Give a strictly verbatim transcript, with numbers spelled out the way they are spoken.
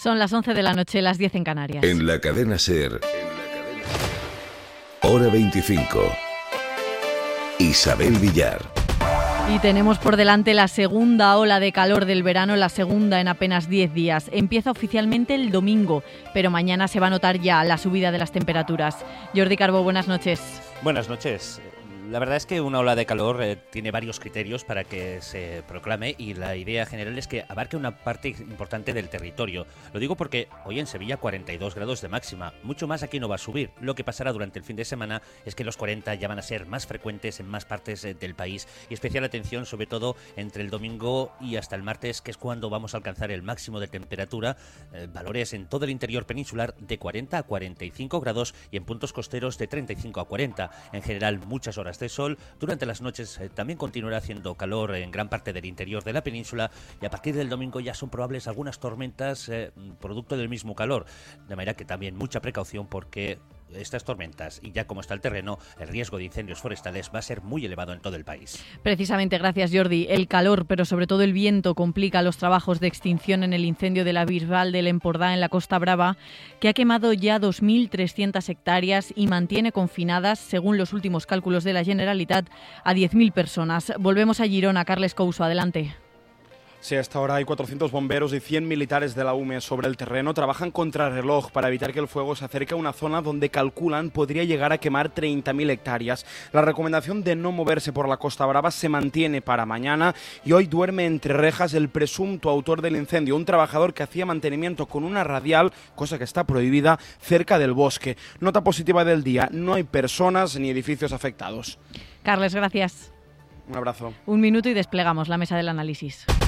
Son las once de la noche, las diez en Canarias. En la cadena SER, hora veinticinco. Isabel Villar. Y tenemos por delante la segunda ola de calor del verano, la segunda en apenas diez días. Empieza oficialmente el domingo, pero mañana se va a notar ya la subida de las temperaturas. Jordi Carbó, buenas noches. Buenas noches. La verdad es que una ola de calor eh, tiene varios criterios para que se proclame y la idea general es que abarque una parte importante del territorio. Lo digo porque hoy en Sevilla cuarenta y dos grados de máxima, mucho más aquí no va a subir. Lo que pasará durante el fin de semana es que los cuarenta ya van a ser más frecuentes en más partes eh, del país y especial atención sobre todo entre el domingo y hasta el martes, que es cuando vamos a alcanzar el máximo de temperatura, eh, valores en todo el interior peninsular de cuarenta a cuarenta y cinco grados y en puntos costeros de treinta y cinco a cuarenta. En general muchas horas de sol. Durante las noches eh, también continuará haciendo calor en gran parte del interior de la península y a partir del domingo ya son probables algunas tormentas eh, producto del mismo calor, de manera que también mucha precaución porque estas tormentas y ya como está el terreno, el riesgo de incendios forestales va a ser muy elevado en todo el país. Precisamente, gracias Jordi. El calor, pero sobre todo el viento, complica los trabajos de extinción en el incendio de la Bisbal del Empordà en la Costa Brava, que ha quemado ya dos mil trescientas hectáreas y mantiene confinadas, según los últimos cálculos de la Generalitat, a diez mil personas. Volvemos a Girona. Carles Couso, adelante. Sí, hasta ahora hay cuatrocientos bomberos y cien militares de la U M E sobre el terreno. Trabajan contrarreloj para evitar que el fuego se acerque a una zona donde calculan podría llegar a quemar treinta mil hectáreas. La recomendación de no moverse por la Costa Brava se mantiene para mañana y hoy duerme entre rejas el presunto autor del incendio, un trabajador que hacía mantenimiento con una radial, cosa que está prohibida, cerca del bosque. Nota positiva del día, no hay personas ni edificios afectados. Carles, gracias. Un abrazo. Un minuto y desplegamos la mesa del análisis.